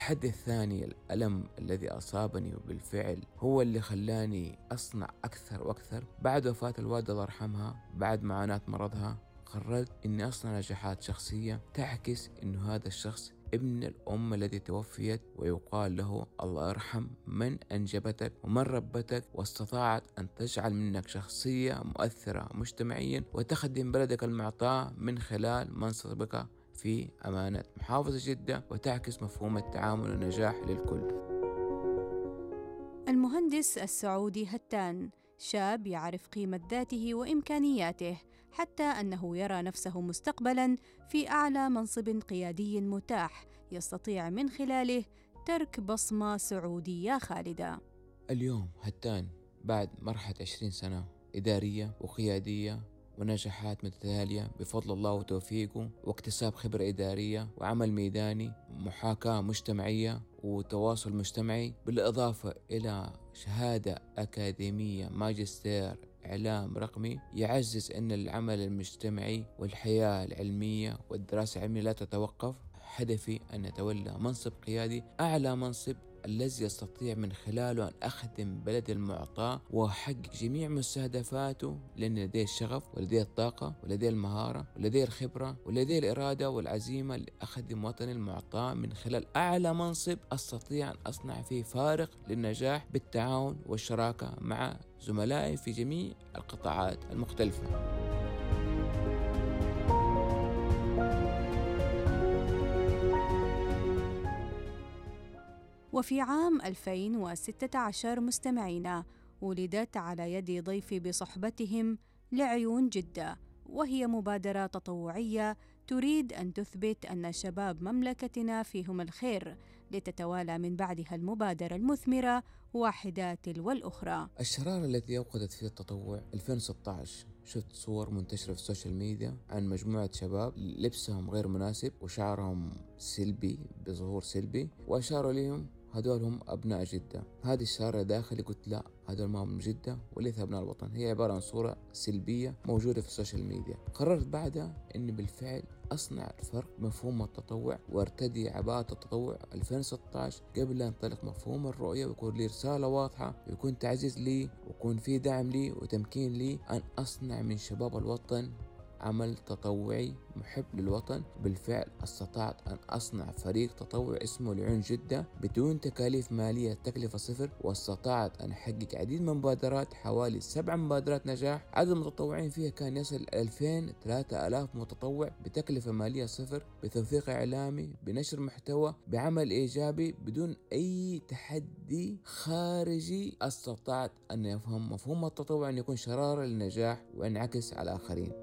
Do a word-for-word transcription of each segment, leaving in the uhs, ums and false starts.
الحد الثاني، الألم الذي أصابني وبالفعل هو اللي خلاني أصنع أكثر وأكثر. بعد وفاة الوالدة الله يرحمها، بعد معاناة مرضها، قررت إني أصنع نجاحات شخصية تعكس إنه هذا الشخص ابن الأم الذي توفيت، ويقال له الله يرحم من أنجبتك ومن ربتك واستطاعت أن تجعل منك شخصية مؤثرة مجتمعيا وتخدم بلدك المعطاء من خلال منصبك في أمانة محافظة جدة، وتعكس مفهوم التعامل والنجاح للكل. المهندس السعودي هتان شاب يعرف قيمة ذاته وإمكانياته، حتى أنه يرى نفسه مستقبلاً في أعلى منصب قيادي متاح يستطيع من خلاله ترك بصمة سعودية خالدة. اليوم هتان بعد مرحلة عشرين سنة إدارية وقيادية ونجاحات متتالية بفضل الله وتوفيقه، واكتساب خبرة إدارية وعمل ميداني، محاكاة مجتمعية وتواصل مجتمعي، بالإضافة إلى شهادة أكاديمية ماجستير إعلام رقمي، يعزز أن العمل المجتمعي والحياة العلمية والدراسة العلمية لا تتوقف. هدفي أن أتولى منصب قيادي، أعلى منصب الذي يستطيع من خلاله أن أخدم بلدي المعطاء وأحقق جميع مستهدفاته، لأن لديه الشغف ولديه الطاقة ولديه المهارة ولديه الخبرة ولديه الإرادة والعزيمة لأخدم وطني المعطاء من خلال أعلى منصب أستطيع أن أصنع فيه فارق للنجاح بالتعاون والشراكة مع زملائي في جميع القطاعات المختلفة. وفي عام ألفين وستة عشر مستمعينا، ولدت على يد ضيفي بصحبتهم لعيون جدة، وهي مبادرة تطوعية تريد أن تثبت أن شباب مملكتنا فيهم الخير، لتتوالى من بعدها المبادرة المثمرة واحدة تلو الأخرى. الشرارة التي أوقدت فيه التطوع ألفين وستة عشر، شفت صور منتشرة في السوشيال ميديا عن مجموعة شباب لبسهم غير مناسب وشعرهم سلبي بظهور سلبي، وأشاروا لهم هدول هم أبناء جدة. هذه الشارة داخلي قلت لا، هدول ما هم جدة وليس أبناء الوطن، هي عبارة عن صورة سلبية موجودة في السوشيال ميديا. قررت بعدها أني بالفعل أصنع الفرق مفهوم التطوع وارتدي عباءة التطوع ألفين وستة عشر قبل لا ينطلق مفهوم الرؤية، ويكون لي رسالة واضحة ويكون تعزيز لي ويكون في دعم لي وتمكين لي أن أصنع من شباب الوطن عمل تطوعي محب للوطن. بالفعل استطعت أن أصنع فريق تطوع اسمه لعيون جدة بدون تكاليف مالية، تكلفة صفر، واستطعت أن أحقق عديد من مبادرات، حوالي سبع مبادرات نجاح. عدد المتطوعين فيها كان يصل ألفين ثلاثة آلاف متطوع بتكلفة مالية صفر، بتوثيق إعلامي، بنشر محتوى، بعمل إيجابي، بدون أي تحدي خارجي. استطعت أن يفهم مفهوم التطوع أن يكون شرارة للنجاح وينعكس على الآخرين.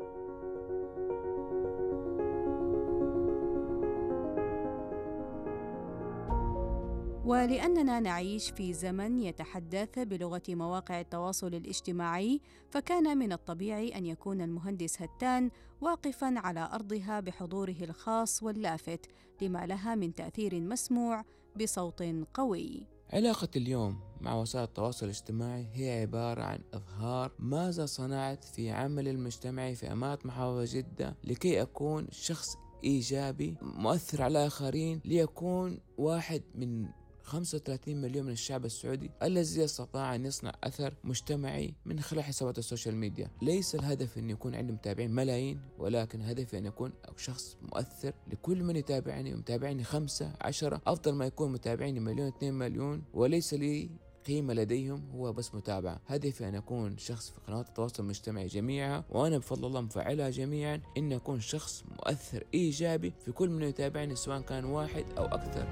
ولأننا نعيش في زمن يتحدث بلغة مواقع التواصل الاجتماعي، فكان من الطبيعي أن يكون المهندس هتان واقفاً على أرضها بحضوره الخاص واللافت لما لها من تأثير مسموع بصوت قوي. علاقة اليوم مع وسائل التواصل الاجتماعي هي عبارة عن إظهار ماذا صنعت في عمل المجتمعي في أمانة محافظة جدة لكي أكون شخص إيجابي مؤثر على الآخرين، ليكون واحد من خمسة وثلاثين مليون من الشعب السعودي الذي استطاع أن يصنع أثر مجتمعي من خلال حسابات السوشيال ميديا. ليس الهدف أن يكون عندي متابعين ملايين، ولكن هدفي أن يكون شخص مؤثر لكل من يتابعني، ومتابعني خمسة عشرة أفضل ما يكون متابعيني مليون اثنين مليون وليس لي قيمة لديهم، هو بس متابعة. هدفي أن أكون شخص في قنوات التواصل المجتمعي جميعها، وأنا بفضل الله مفعلها جميعا، إن أكون شخص مؤثر إيجابي في كل من يتابعني سواء كان واحد أو أكثر.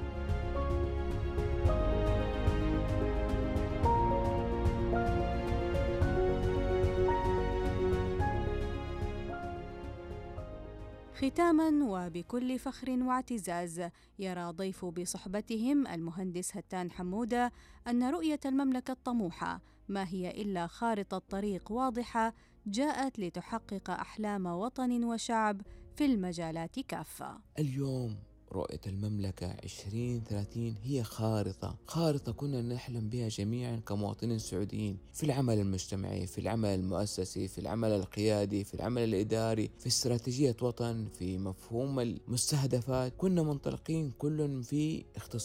ختاماً وبكل فخر واعتزاز، يرى ضيف بصحبتهم المهندس هتان حمودة أن رؤية المملكة الطموحة ما هي إلا خارطة طريق واضحة جاءت لتحقق أحلام وطن وشعب في المجالات كافة. اليوم رؤية المملكة عشرين ثلاثين هي خارطة خارطة كنا نحلم بها جميعا كمواطنين سعوديين، في العمل المجتمعي، في العمل المؤسسي، في العمل القيادي، في العمل الإداري، في استراتيجية وطن، في مفهوم المستهدفات. كنا منطلقين كل في اختصاص